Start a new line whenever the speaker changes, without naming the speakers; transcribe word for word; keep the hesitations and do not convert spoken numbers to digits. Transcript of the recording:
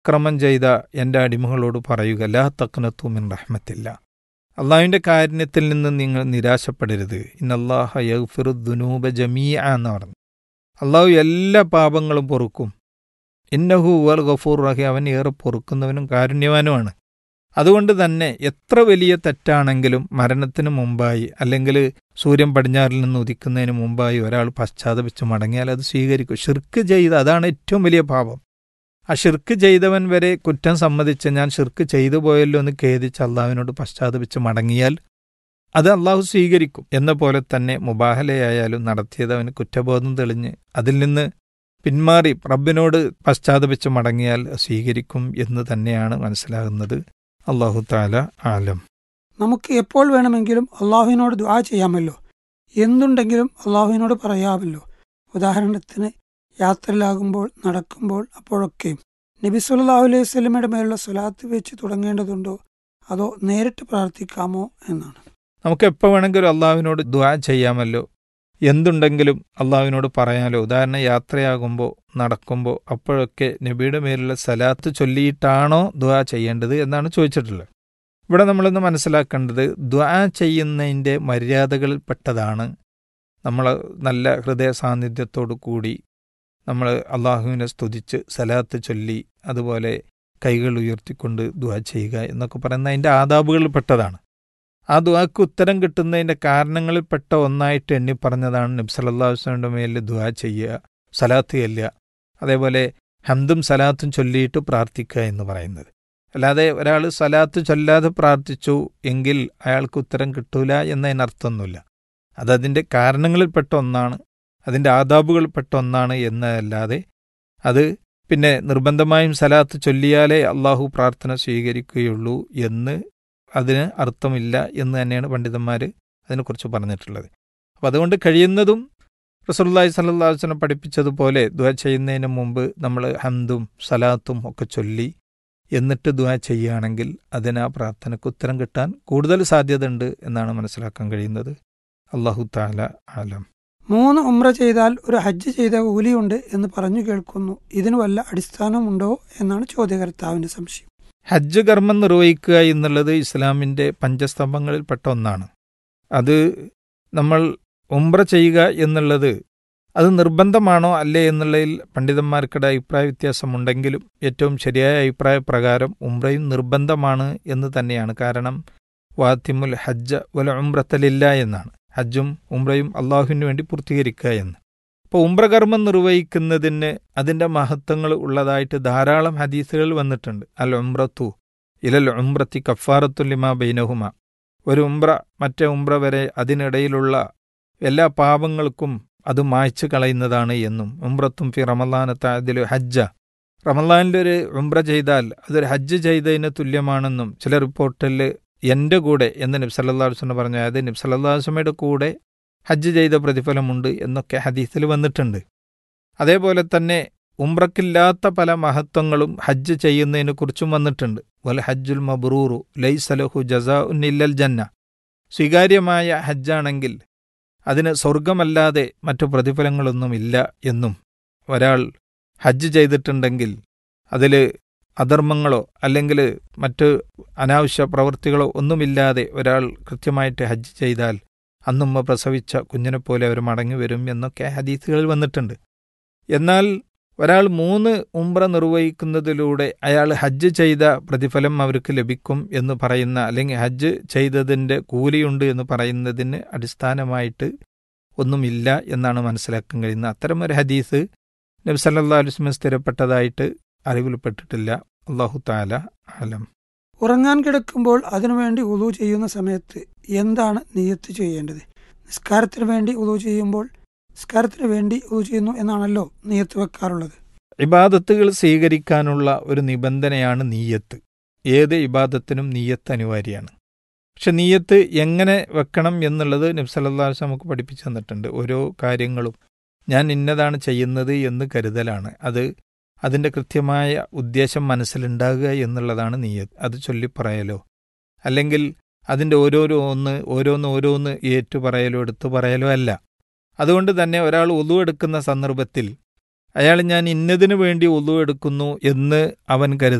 അക്രമം ചെയ്ത എൻ്റെ അടിമകളോട് പറയുക, ലാ തഖ്നതു മിൻ റഹ്മത്തില്ല, അള്ളാഹുവിൻ്റെ കാരുണ്യത്തിൽ നിന്ന് നിങ്ങൾ നിരാശപ്പെടരുത്. ഇന്നല്ലാഹ യഗ്ഫിറു ദുനൂബ ജമീഅ എന്ന് പറഞ്ഞു. അള്ളാഹു എല്ലാ പാപങ്ങളും പൊറുക്കും. ഇന്നഹു വൽ ഗഫൂർ റഹീം, അവൻ ഏറെ പൊറുക്കുന്നവനും കാരുണ്യവാനുമാണ്. അതുകൊണ്ട് തന്നെ എത്ര വലിയ തെറ്റാണെങ്കിലും മരണത്തിന് മുമ്പായി അല്ലെങ്കിൽ സൂര്യൻ പടിഞ്ഞാറിൽ നിന്ന് ഉദിക്കുന്നതിന് മുമ്പായി ഒരാൾ പശ്ചാത്തപിച്ച് മടങ്ങിയാൽ അത് സ്വീകരിക്കും. ഷിർക്ക് ചെയ്ത, അതാണ് ഏറ്റവും വലിയ പാപം. ആ ഷിർക്ക് ചെയ്തവൻ വരെ കുറ്റം സമ്മതിച്ച് ഞാൻ ഷിർക്ക് ചെയ്തു പോയല്ലോ എന്ന് ഖേദിച്ച് അള്ളാഹുവിനോട് പശ്ചാത്തപിച്ച് മടങ്ങിയാൽ അത് അള്ളാഹു സ്വീകരിക്കും. എന്ന പോലെ തന്നെ മുബാഹലയായാലും നടത്തിയതവന് കുറ്റബോധം തെളിഞ്ഞ് അതിൽ നിന്ന് പിന്മാറി റബ്ബിനോട് പശ്ചാത്തപിച്ച് മടങ്ങിയാൽ സ്വീകരിക്കും എന്ന് തന്നെയാണ് മനസ്സിലാകുന്നത്. അള്ളാഹു തആല ആലം.
നമുക്ക് എപ്പോൾ വേണമെങ്കിലും അള്ളാഹുവിനോട് ദുആ ചെയ്യാമല്ലോ, എന്തുണ്ടെങ്കിലും അള്ളാഹുവിനോട് പറയാമല്ലോ. ഉദാഹരണത്തിന് യാത്രയിലാകുമ്പോൾ, നടക്കുമ്പോൾ, അപ്പോഴൊക്കെയും നബി സല്ലല്ലാഹു അലൈഹി വസല്ലമയുടെ മേലുള്ള സ്വലാത്ത് വെച്ച് തുടങ്ങേണ്ടതുണ്ടോ അതോ നേരിട്ട് പ്രാർത്ഥിക്കാമോ എന്നാണ്.
നമുക്ക് എപ്പോൾ വേണമെങ്കിലും അള്ളാഹുവിനോട് ദുആ ചെയ്യാമല്ലോ, എന്തുണ്ടെങ്കിലും അള്ളാഹുവിനോട് പറയാമല്ലോ. ഉദാഹരണം യാത്രയാകുമ്പോൾ, നടക്കുമ്പോൾ, അപ്പോഴൊക്കെ നബിയുടെ മേലുള്ള സലാത്ത് ചൊല്ലിയിട്ടാണോ ദുആ ചെയ്യേണ്ടത് എന്നാണ് ചോദിച്ചിട്ടുള്ളത്. ഇവിടെ നമ്മളൊന്ന് മനസ്സിലാക്കേണ്ടത്, ദുആ ചെയ്യുന്നതിൻ്റെ മര്യാദകളിൽപ്പെട്ടതാണ് നമ്മൾ നല്ല ഹൃദയ സാന്നിധ്യത്തോടു കൂടി നമ്മൾ അള്ളാഹുവിനെ സ്തുതിച്ച് സലാത്ത് ചൊല്ലി അതുപോലെ കൈകൾ ഉയർത്തിക്കൊണ്ട് ദുആ ചെയ്യുക എന്നൊക്കെ പറയുന്ന അതിൻ്റെ ആദാബുകളിൽപ്പെട്ടതാണ്. ആ ദുആക്ക് ഉത്തരം കിട്ടുന്നതിൻ്റെ കാരണങ്ങളിൽപ്പെട്ട ഒന്നായിട്ട് എണ്ണി പറഞ്ഞതാണ് നബി സല്ലല്ലാഹു അലൈഹി വസല്ലമയുടെ മേലിൽ ദുആ ചെയ്യുക, സലാത്ത് ചെല്ലുക, അതേപോലെ ഹംദും സലാത്തും ചൊല്ലിയിട്ട് പ്രാർത്ഥിക്കുക എന്ന് പറയുന്നത്. അല്ലാതെ ഒരാൾ സലാത്ത് ചൊല്ലാതെ പ്രാർത്ഥിച്ചു എങ്കിൽ അയാൾക്ക് ഉത്തരം കിട്ടൂല എന്നതിനർത്ഥമൊന്നുമില്ല. അതതിൻ്റെ കാരണങ്ങളിൽപ്പെട്ട ഒന്നാണ്, അതിൻ്റെ ആദാബുകളിൽപ്പെട്ട ഒന്നാണ് എന്നതല്ലാതെ അത് പിന്നെ നിർബന്ധമായും സലാത്ത് ചൊല്ലിയാലേ അള്ളാഹു പ്രാർത്ഥന സ്വീകരിക്കുകയുള്ളൂ എന്ന് അതിന് അർത്ഥമില്ല എന്ന് തന്നെയാണ് പണ്ഡിതന്മാർ അതിനെക്കുറിച്ച് പറഞ്ഞിട്ടുള്ളത്. അപ്പം അതുകൊണ്ട് കഴിയുന്നതും റസൂലുള്ളാഹി സ്വല്ലല്ലാഹു അലൈഹി വസല്ലം പഠിപ്പിച്ചതുപോലെ ദുആ ചെയ്യുന്നതിന് മുമ്പ് നമ്മൾ ഹംദും സലാത്തും ഒക്കെ ചൊല്ലി എന്നിട്ട് ദുആ ചെയ്യുകയാണെങ്കിൽ അതിന് ആ പ്രാർത്ഥനയ്ക്ക് ഉത്തരം കിട്ടാൻ കൂടുതൽ സാധ്യതയുണ്ട് എന്നാണ് മനസ്സിലാക്കാൻ കഴിയുന്നത്. അല്ലാഹു തആല ആലം.
മൂന്ന് ഉംറ ചെയ്താൽ ഒരു ഹജ്ജ് ചെയ്ത കൂലിയുണ്ട് എന്ന് പറഞ്ഞു കേൾക്കുന്നു. ഇതിന് വല്ല അടിസ്ഥാനമുണ്ടോ എന്നാണ് ചോദ്യകർത്താവിന്റെ സംശയം.
ഹജ്ജ് കർമ്മം നിർവഹിക്കുക എന്നുള്ളത് ഇസ്ലാമിൻ്റെ പഞ്ചസ്തംഭങ്ങളിൽപ്പെട്ട ഒന്നാണ്. അത് നമ്മൾ ഉംറ ചെയ്യുക എന്നുള്ളത് അത് നിർബന്ധമാണോ അല്ലേ എന്നുള്ളതിൽ പണ്ഡിതന്മാർക്കിടെ അഭിപ്രായ വ്യത്യാസമുണ്ടെങ്കിലും ഏറ്റവും ശരിയായ അഭിപ്രായ പ്രകാരം ഉംറയും നിർബന്ധമാണ് എന്ന് തന്നെയാണ്. കാരണം വാത്തിമുൽ ഹജ്ജ വല ഉംറത്തലില്ല എന്നാണ്. ഹജ്ജും ഉംറയും അള്ളാഹുവിന് വേണ്ടി പൂർത്തീകരിക്കുക എന്ന്. അപ്പോൾ ഉംറ കർമ്മം നിർവഹിക്കുന്നതിന് അതിൻ്റെ മഹത്വങ്ങൾ ഉള്ളതായിട്ട് ധാരാളം ഹദീസുകൾ വന്നിട്ടുണ്ട്. അൽ ഉംറത്തു ഇലൽ ഉംറത്തി കഫാറത്തു ലിമാ ബൈനഹുമ, ഒരു ഉംറ മറ്റേ ഉംറ വരെ അതിനിടയിലുള്ള എല്ലാ പാപങ്ങൾക്കും അത് മായ്ച്ചു കളയുന്നതാണ് എന്നും, ഉംറത്തും ഫി റമളാനത്തെ അതിൽ ഹജ്ജ, റമളാനിലൊരു ഉംറ ചെയ്താൽ അതൊരു ഹജ്ജ് ചെയ്തതിന് തുല്യമാണെന്നും ചില റിപ്പോർട്ടിൽ എൻ്റെ കൂടെ എന്ന് നബി സല്ലല്ലാഹു അലൈഹി വസല്ലം പറഞ്ഞു, അതായത് നബി സല്ലല്ലാഹു അലൈഹി വസല്ലമയുടെ കൂടെ ഹജ്ജ് ചെയ്ത പ്രതിഫലമുണ്ട് എന്നൊക്കെ ഹദീസിൽ വന്നിട്ടുണ്ട്. അതേപോലെ തന്നെ ഉംറക്കില്ലാത്ത പല മഹത്വങ്ങളും ഹജ്ജ് ചെയ്യുന്നതിനെ കുറിച്ചും വന്നിട്ടുണ്ട്. വൽ ഹജ്ജുൽ മബ്റൂറു ലൈസ ലഹു ജസാഉൻ ഇല്ലൽ ജന്ന, സ്വീകാര്യമായ ഹജ്ജാണെങ്കിൽ അതിന് സ്വർഗമല്ലാതെ മറ്റു പ്രതിഫലങ്ങളൊന്നുമില്ല എന്നും, ഒരാൾ ഹജ്ജ് ചെയ്തിട്ടുണ്ടെങ്കിൽ അതിൽ അധർമ്മങ്ങളോ അല്ലെങ്കിൽ മറ്റ് അനാവശ്യ പ്രവൃത്തികളോ ഒന്നുമില്ലാതെ ഒരാൾ കൃത്യമായിട്ട് ഹജ്ജ് ചെയ്താൽ അന്നുമ്മ പ്രസവിച്ച കുഞ്ഞിനെപ്പോലെ അവർ മടങ്ങി വരും എന്നൊക്കെ ഹദീസുകളിൽ വന്നിട്ടുണ്ട്. എന്നാൽ ഒരാൾ മൂന്ന് ഉംറ നിർവഹിക്കുന്നതിലൂടെ അയാൾ ഹജ്ജ് ചെയ്ത പ്രതിഫലം അവർക്ക് ലഭിക്കും എന്ന് പറയുന്ന, അല്ലെങ്കിൽ ഹജ്ജ് ചെയ്തതിൻ്റെ കൂലിയുണ്ട് എന്ന് പറയുന്നതിന് അടിസ്ഥാനമായിട്ട് ഒന്നുമില്ല എന്നാണ് മനസ്സിലാക്കാൻ കഴിയുന്നത്. അത്തരമൊരു ഹദീസ് നബി സല്ലല്ലാഹു അലൈഹി വസല്ലം സ്ഥിരപ്പെട്ടതായിട്ട് അറിവിൽപ്പെട്ടിട്ടില്ല. അല്ലാഹു തആല ആലം.
ഉറങ്ങാൻ കിടക്കുമ്പോൾ അതിനുവേണ്ടി ഉളു ചെയ്യുന്ന സമയത്ത് എന്താണ് നിയ്യത്ത് ചെയ്യേണ്ടത്? നിസ്കാരത്തിന് വേണ്ടി ഉളു ചെയ്യുമ്പോൾ നിസ്കാരത്തിന് വേണ്ടി ഉളു ചെയ്യുന്നു എന്നാണല്ലോ നിയ്യത്ത് വെക്കാറുള്ളത്.
ഇബാദത്തുകൾ സ്വീകരിക്കാനുള്ള ഒരു നിബന്ധനയാണ് നിയ്യത്ത്. ഏത് ഇബാദത്തിനും നിയ്യത്ത് അനിവാര്യമാണ്. പക്ഷെ നിയ്യത്ത് എങ്ങനെ വെക്കണം എന്നുള്ളത് നബി സല്ലല്ലാഹു അലൈഹി വസല്ലം നമുക്ക് പഠിപ്പിച്ചു തന്നിട്ടുണ്ട്. ഓരോ കാര്യങ്ങളും ഞാൻ ഇന്നതാണ് ചെയ്യുന്നത് എന്ന് കരുതലാണ്. അത് അതിൻ്റെ കൃത്യമായ ഉദ്ദേശം മനസ്സിലുണ്ടാകുക എന്നുള്ളതാണ് നിയ്യത്ത്. അത് ചൊല്ലിപ്പറയലോ അല്ലെങ്കിൽ അതിൻ്റെ ഓരോരോ ഒന്ന് ഓരോന്ന് ഓരോന്ന് ഏറ്റുപറയലോ എടുത്തു പറയലോ അല്ല. അതുകൊണ്ട് തന്നെ ഒരാൾ ഉളു എടുക്കുന്ന സന്ദർഭത്തിൽ അയാൾ ഞാൻ ഇന്നതിനു വേണ്ടി ഒതു എടുക്കുന്നു എന്ന് അവൻ കരുതും.